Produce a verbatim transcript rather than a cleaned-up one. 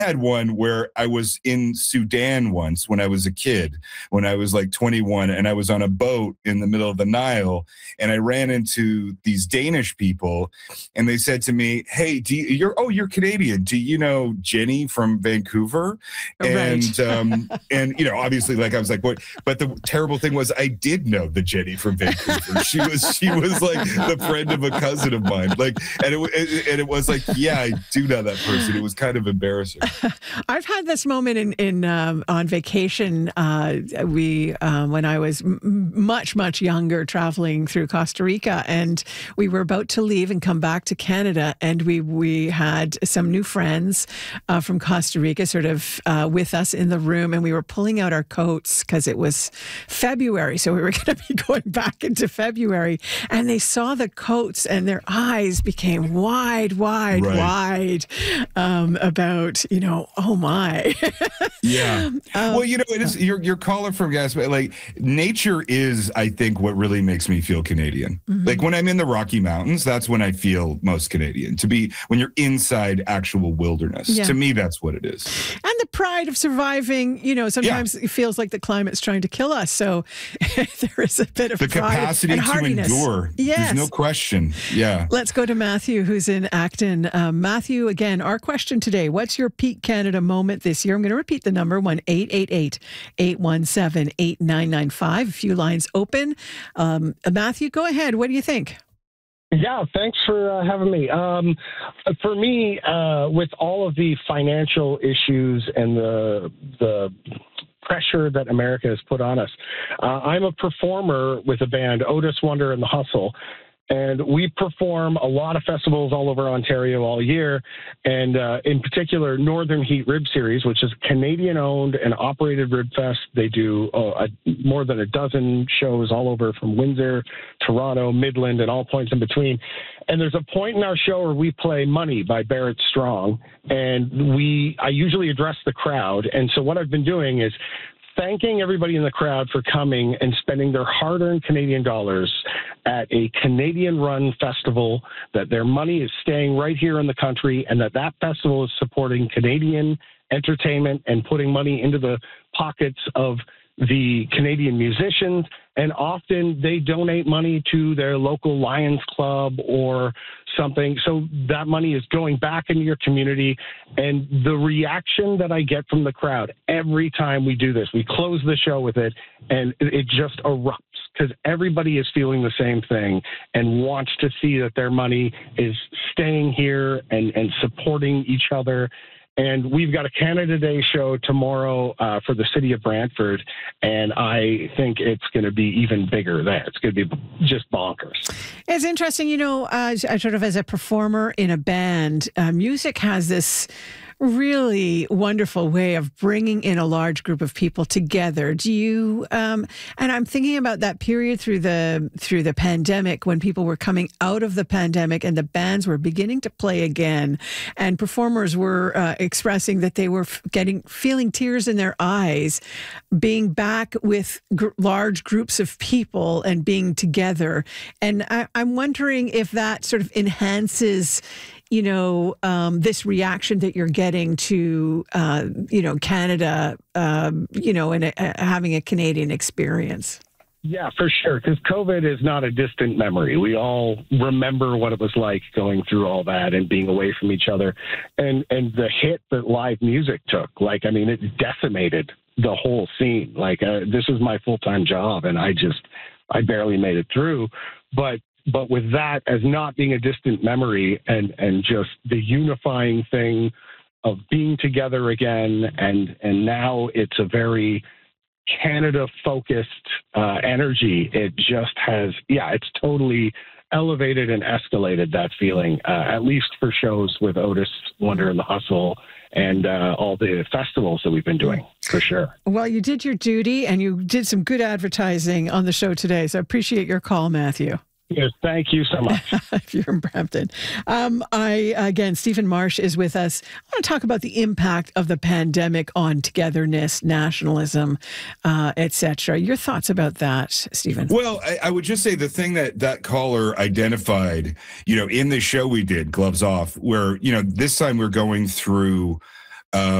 had one where I was in Sudan once when I was a kid, when I was like twenty-one, and I was on a boat in the middle of the Nile, and I ran into these Danish people, and they said to me, "Hey, do you, you're oh you're Canadian? Do you know Jenny from Vancouver?" And Right. um, and you know, obviously, like I was like, "What?" But the terrible thing was, I did know the Jenny from Vancouver. She was she was like the friend of a cousin of mine, like, and it and it was like, yeah, I do know that person. It was kind of embarrassing. I've had this moment in in um, on vacation. Uh, we um, when I was m- much much younger, traveling through Costa Rica, and we were about to leave and come back to Canada, and we we had some new friends uh, from Costa Rica, sort of uh, with us in the room, and we were pulling out our coats because it was February, so we were going to be going back into February, and they saw the coats, and their eyes became wide, wide, Right. wide um, about you know. Oh my. Yeah. Um, Well, you know, it is your your caller from gas, but like nature is, I think, what really makes me feel Canadian. Mhm. Like when I'm in the Rocky Mountains, that's when I feel most Canadian. To be when you're inside actual wilderness. Yeah. To me, that's what it is. And the pride of surviving, you know, sometimes it feels like the climate's trying to kill us. So there is a bit of The pride capacity and to hardiness. endure. Yes. There's no question. Yeah. Let's go to Matthew, who's in Acton. Um, Matthew, again, our question today, what's your peak Canada moment this year? I'm going to repeat the number, one eight eight eight, eight one seven, eight nine nine five. A few lines open. Um, Matthew, go ahead. What do you think? Yeah, thanks for uh, having me. Um, for me, uh, with all of the financial issues and the the pressure that America has put on us, uh, I'm a performer with a band, Otis Wonder and the Hustle. And we perform a lot of festivals all over Ontario all year. And uh, in particular, Northern Heat Rib Series, which is Canadian-owned and operated rib fest. They do uh, a, more than a dozen shows all over from Windsor, Toronto, Midland, and all points in between. And there's a point in our show where we play Money by Barrett Strong. And we, I usually address the crowd. And so what I've been doing is thanking everybody in the crowd for coming and spending their hard-earned Canadian dollars at a Canadian-run festival, that their money is staying right here in the country, and that that festival is supporting Canadian entertainment and putting money into the pockets of the Canadian musicians. And often they donate money to their local Lions Club or something. So that money is going back into your community. And the reaction that I get from the crowd every time we do this, we close the show with it, and it just erupts because everybody is feeling the same thing and wants to see that their money is staying here and, and supporting each other. And we've got a Canada Day show tomorrow uh, for the city of Brantford, and I think it's going to be even bigger there. It's going to be just bonkers. It's interesting, you know, uh, sort of as a performer in a band, uh, music has this really wonderful way of bringing in a large group of people together. Do you, um, and I'm thinking about that period through the, through the pandemic when people were coming out of the pandemic and the bands were beginning to play again, and performers were uh, expressing that they were f- getting, feeling tears in their eyes, being back with gr- large groups of people and being together. And I, I'm wondering if that sort of enhances, you know, um, this reaction that you're getting to, uh, you know, Canada, um, you know, and a, having a Canadian experience. Yeah, for sure, because COVID is not a distant memory. We all remember what it was like going through all that and being away from each other. And, and the hit that live music took, like, I mean, it decimated the whole scene. Like, uh, this is my full-time job, and I just, I barely made it through. But But with that as not being a distant memory and, and just the unifying thing of being together again, and, and now it's a very Canada-focused uh, energy. It just has, yeah, it's totally elevated and escalated that feeling, uh, at least for shows with Otis Wonder and the Hustle and uh, all the festivals that we've been doing, for sure. Well, you did your duty, and you did some good advertising on the show today, so I appreciate your call, Matthew. Yes, thank you so much. If you're in Brampton. Um, I, again, Stephen Marsh is with us. I want to talk about the impact of the pandemic on togetherness, nationalism, uh, et cetera. Your thoughts about that, Stephen? Well, I, I would just say the thing that that caller identified, you know, in the show we did, Gloves Off, where, you know, this time we're going through Uh,